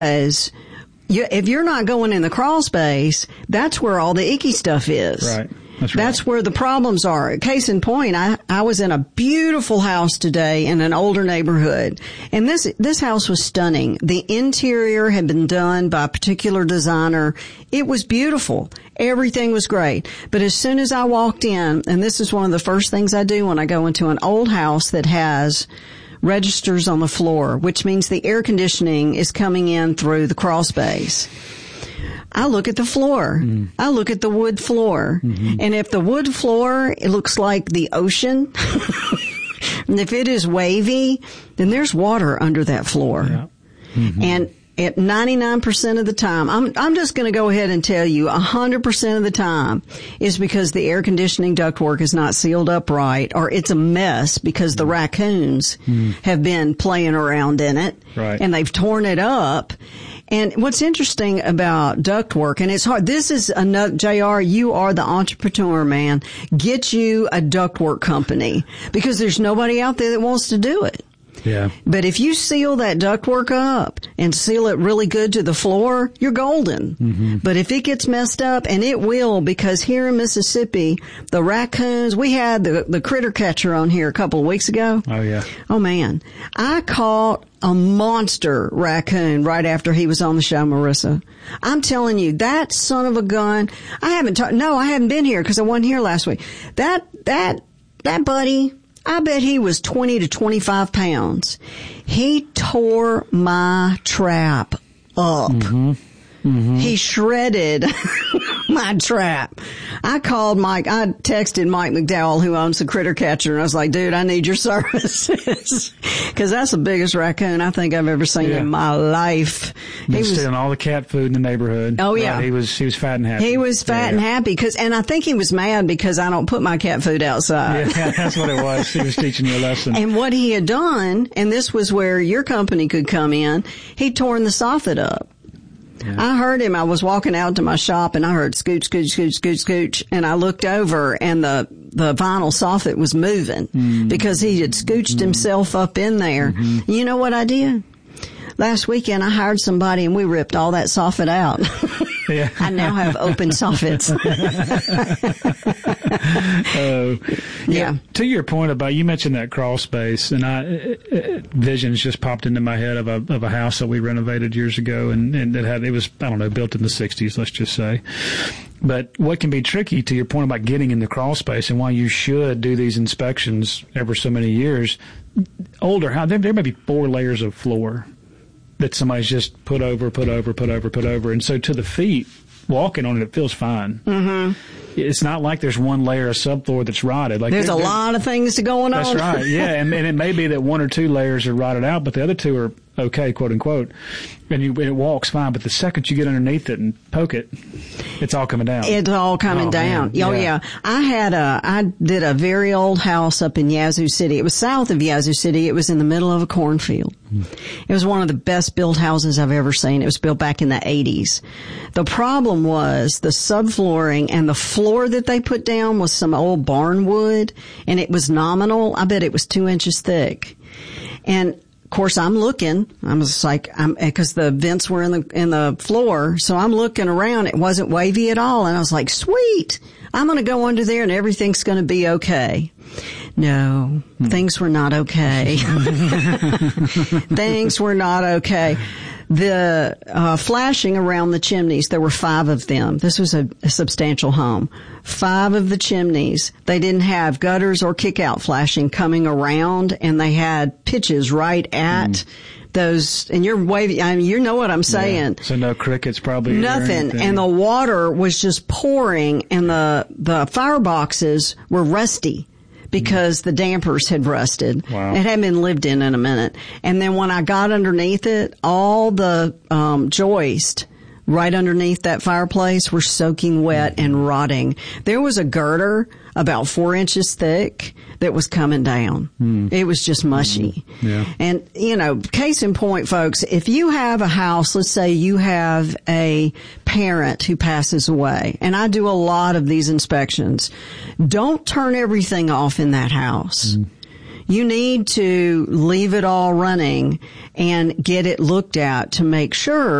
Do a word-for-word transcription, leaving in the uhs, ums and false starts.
Because you, if you're not going in the crawl space, that's where all the icky stuff is. Right. That's right. That's where the problems are. Case in point, I, I was in a beautiful house today in an older neighborhood. And this, this house was stunning. The interior had been done by a particular designer. It was beautiful. Everything was great. But as soon as I walked in, and this is one of the first things I do when I go into an old house that has registers on the floor, which means the air conditioning is coming in through the crawl space. I look at the floor. Mm. I look at the wood floor. Mm-hmm. And if the wood floor, it looks like the ocean, and if it is wavy, then there's water under that floor. Yeah. Mm-hmm. And at ninety-nine percent of the time, I'm, I'm just going to go ahead and tell you one hundred percent of the time is because the air conditioning ductwork is not sealed up right, or it's a mess because the raccoons mm. have been playing around in it. Right. And they've torn it up. And what's interesting about ductwork, and it's hard, this is another, J R, you are the entrepreneur, man. Get you a ductwork company because there's nobody out there that wants to do it. Yeah. But if you seal that ductwork up and seal it really good to the floor, you're golden. Mm-hmm. But if it gets messed up, and it will, because here in Mississippi, the raccoons, we had the, the critter catcher on here a couple of weeks ago. Oh, yeah. Oh, man. I caught a monster raccoon right after he was on the show, Marissa. I'm telling you, that son of a gun, I haven't talked, no, I haven't been here because I wasn't here last week. That, that, that buddy, I bet he was twenty to twenty-five pounds. He tore my trap up. Mm-hmm. Mm-hmm. He shredded my trap. I called Mike. I texted Mike McDowell, who owns the critter catcher, and I was like, dude, I need your services. Because that's the biggest raccoon I think I've ever seen yeah. in my life. Been he was stealing all the cat food in the neighborhood. Oh, yeah. Right. He was he was fat and happy. He was fat yeah. and happy. Cause, and I think he was mad because I don't put my cat food outside. Yeah, that's what it was. He was teaching you a lesson. And what he had done, and this was where your company could come in, he'd torn the soffit up. Yeah. I heard him. I was walking out to my shop and I heard scooch, scooch, scooch, scooch, scooch. And I looked over and the, the vinyl soffit was moving mm-hmm. because he had scooched mm-hmm. himself up in there. Mm-hmm. You know what I did? Last weekend I hired somebody and we ripped all that soffit out. Yeah. I now have open soffits. Oh, yeah. yeah. To your point about, you mentioned that crawl space, and I, it, it, visions just popped into my head of a of a house that we renovated years ago, and, and it had, it was, I don't know, built in the sixties, let's just say. But what can be tricky, to your point about getting in the crawl space, and why you should do these inspections every so many years, older house, there, there may be four layers of floor that somebody's just put over, put over, put over, put over. And so to the feet, walking on it, it feels fine. Mm-hmm. It's not like there's one layer of subfloor that's rotted. Like There's there, a lot of things going that's on. That's right, yeah. And, and it may be that one or two layers are rotted out, but the other two are okay, quote unquote. And, you, and it walks fine. But the second you get underneath it and poke it, it's all coming down. It's all coming oh, down. Man. Oh, yeah. yeah. I had a, I did a very old house up in Yazoo City. It was south of Yazoo City. It was in the middle of a cornfield. Mm. It was one of the best built houses I've ever seen. It was built back in the eighties. The problem was the subflooring, and the floor that they put down was some old barn wood, and it was nominal. I bet it was two inches thick. And of course, I'm looking. I was like, I'm, because the vents were in the in the floor, so I'm looking around. It wasn't wavy at all, and I was like, "Sweet! I'm going to go under there, and everything's going to be okay." No, hmm. things were not okay. Things were not okay. The uh, flashing around the chimneys, there were five of them. This was a, a substantial home. Five of the chimneys, they didn't have gutters or kick-out flashing coming around, and they had pitches right at mm. those. And you're waving, I mean, you know what I'm saying. Yeah. So no crickets probably. Nothing. And the water was just pouring, and the, the fireboxes were rusty, because the dampers had rusted. Wow. It hadn't been lived in in a minute. And then when I got underneath it, all the um joists right underneath that fireplace were soaking wet mm-hmm. and rotting. There was a girder about four inches thick that was coming down. Mm. It was just mushy. Mm. Yeah. And, you know, case in point, folks, if you have a house, let's say you have a parent who passes away, and I do a lot of these inspections, don't turn everything off in that house. Mm. You need to leave it all running and get it looked at to make sure